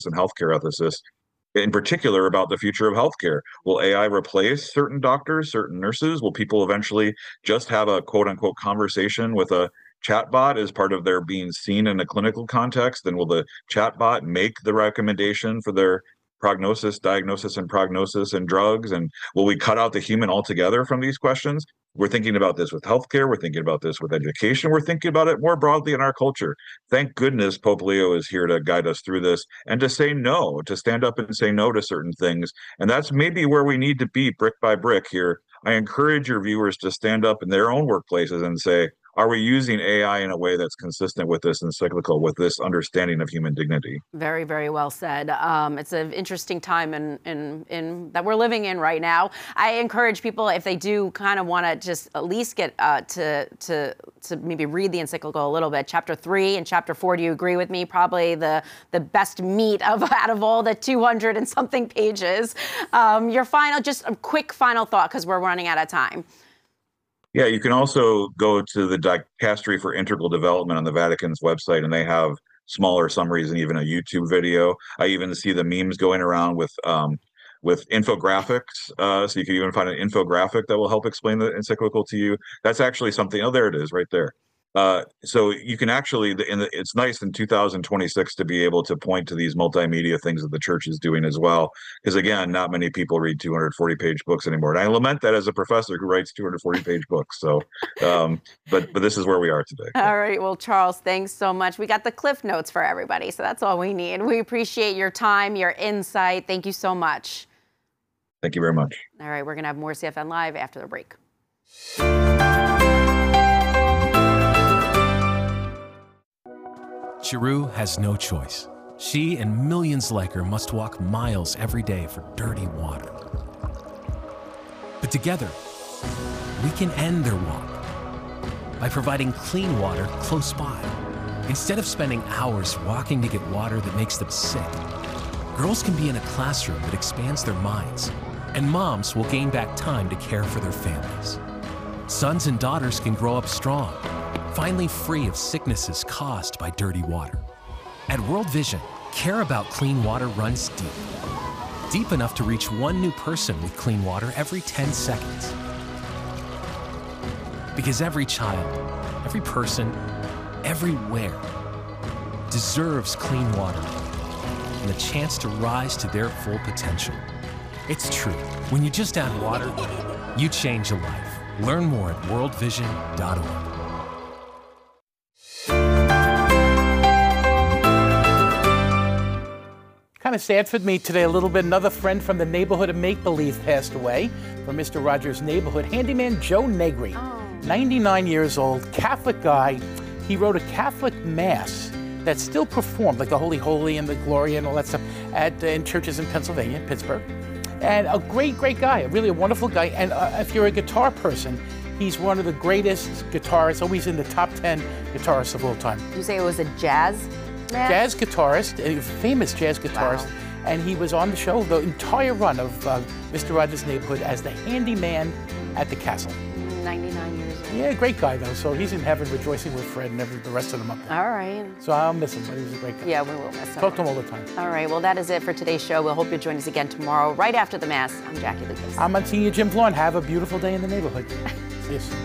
and healthcare ethicists, in particular about the future of healthcare. Will AI replace certain doctors, certain nurses? Will people eventually just have a quote unquote conversation with a chatbot as part of their being seen in a clinical context? And will the chatbot make the recommendation for their diagnosis, and prognosis and drugs? And will we cut out the human altogether from these questions? We're thinking about this with healthcare. We're thinking about this with education. We're thinking about it more broadly in our culture. Thank goodness Pope Leo is here to guide us through this and to say no, to stand up and say no to certain things. And that's maybe where we need to be brick by brick here. I encourage your viewers to stand up in their own workplaces and say, are we using AI in a way that's consistent with this encyclical, with this understanding of human dignity? Very, very well said. It's an interesting time in that we're living in right now. I encourage people, if they do kind of want to just at least get to maybe read the encyclical a little bit. Chapter 3 and Chapter 4, do you agree with me? Probably the best meat out of all the 200 and something pages. Your final, just a quick final thought, because we're running out of time. Yeah, you can also go to the Dicastery for Integral Development on the Vatican's website, and they have smaller summaries and even a YouTube video. I even see the memes going around with infographics. So you can even find an infographic that will help explain the encyclical to you. That's actually something. Oh, there it is, right there. So you can actually, it's nice in 2026 to be able to point to these multimedia things that the church is doing as well. Because again, not many people read 240-page books anymore. And I lament that as a professor who writes 240-page books. So, but this is where we are today. All right. Well, Charles, thanks so much. We got the cliff notes for everybody. So that's all we need. We appreciate your time, your insight. Thank you so much. Thank you very much. All right. We're going to have more CFN Live after the break. Chiru has no choice. She and millions like her must walk miles every day for dirty water. But together, we can end their walk by providing clean water close by. Instead of spending hours walking to get water that makes them sick, girls can be in a classroom that expands their minds, and moms will gain back time to care for their families. Sons and daughters can grow up strong, finally free of sicknesses caused by dirty water. At World Vision, care about clean water runs deep. Deep enough to reach one new person with clean water every 10 seconds. Because every child, every person, everywhere deserves clean water and the chance to rise to their full potential. It's true. When you just add water, you change a life. Learn more at worldvision.org. Kind of sad for me today a little bit. Another friend from the neighborhood of Make-Believe passed away from Mr. Rogers' neighborhood. Handyman Joe Negri, 99 years old, Catholic guy. He wrote a Catholic mass that's still performed, like the Holy Holy and the Gloria and all that stuff, in churches in Pennsylvania, Pittsburgh. And a great, great guy, really a wonderful guy. And if you're a guitar person, he's one of the greatest guitarists, always in the top 10 guitarists of all time. You say it was a jazz man? Jazz guitarist, a famous jazz guitarist. Wow. And he was on the show the entire run of Mr. Rogers' Neighborhood as the handyman at the castle. 99 years old. Yeah, great guy though. So he's in heaven rejoicing with Fred and the rest of them up there. All right. So I'll miss him, but he was a great guy. Yeah, we will miss him. Talk to him all the time. All right. Well, that is it for today's show. We'll hope you'll join us again tomorrow, right after the Mass. I'm Jackie Lucas. I'm Monsignor Jim Flawn. Have a beautiful day in the neighborhood. See you soon.